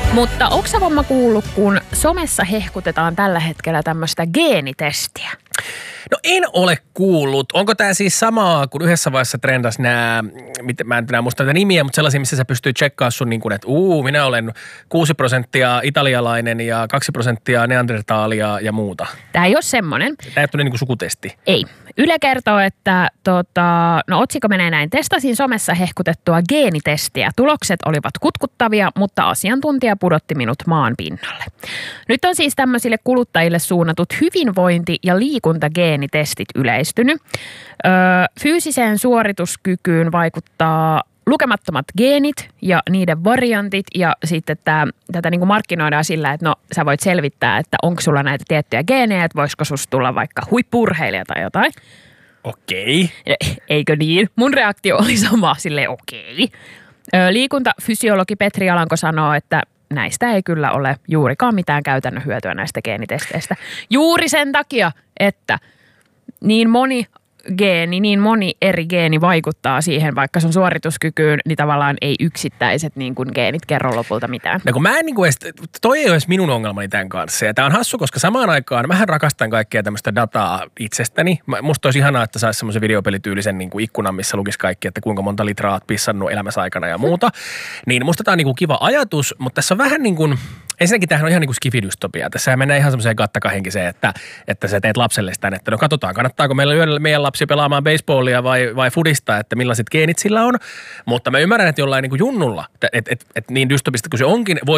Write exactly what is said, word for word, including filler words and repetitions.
Mutta onko sä Vomma kuullut, kun somessa hehkutetaan tällä hetkellä tämmöistä geenitestiä? No en ole kuullut. Onko tämä siis samaa, kun yhdessä vaiheessa trendas nämä, mä en enää muista näitä nimiä, mutta sellaisia, missä sä pystyy tsekkaamaan sun niin kuin, että uu, minä olen kuusi prosenttia italialainen ja kaksi prosenttia neandertaalia ja muuta. Tämä ei ole semmoinen. Tämä ei ole niin kuin sukutesti. Ei. Yle kertoo, että tota, no otsikko menee näin. Testasin somessa hehkutettua geenitestiä. Tulokset olivat kutkuttavia, mutta asiantuntija pudotti minut maan pinnalle. Nyt on siis tämmöisille kuluttajille suunnatut hyvinvointi- ja liikuntageenitestit yleistynyt. Öö, fyysiseen suorituskykyyn vaikuttaa lukemattomat geenit ja niiden variantit ja sitten tää, tätä niin kuin markkinoidaan sillä, että no sä voit selvittää, että onko sulla näitä tiettyjä geenejä, että voisiko susta tulla vaikka huippu-urheilija tai jotain. Okei. Eikö niin? Mun reaktio oli sama, silleen okei. Liikuntafysiologi Petri Alanko sanoo, että näistä ei kyllä ole juurikaan mitään käytännön hyötyä näistä geenitesteistä. Juuri sen takia, että niin moni geeni, niin moni eri geeni vaikuttaa siihen, vaikka sun suorituskykyyn, niin tavallaan ei yksittäiset niin kuin geenit kerro lopulta mitään. No kun mä en niin kuin edes, toi ei ole edes minun ongelmani tämän kanssa. Ja tää on hassu, koska samaan aikaan mähän rakastan kaikkea tämmöistä dataa itsestäni. Musta olisi ihanaa, että saisi semmoisen videopelityylisen niin kuin ikkunan, missä lukisi kaikki, että kuinka monta litraa oot pissannut elämässä aikana ja muuta. Niin musta tää on niin kuin kiva ajatus, mutta tässä on vähän niin kuin, ensinnäkin tämähän on ihan niin kuin skifidystopia. Tässä mennään ihan semmoiseen kattakahenkiseen, että, että sä teet lapselle sitä, että no katsotaan, kannattaako meillä yöllä meidän lapsi pelaamaan baseballia vai, vai fudista, että millaiset geenit sillä on. Mutta mä ymmärrän, että jollain niin kuin junnulla, että et, et, et niin dystopista kuin se onkin, voi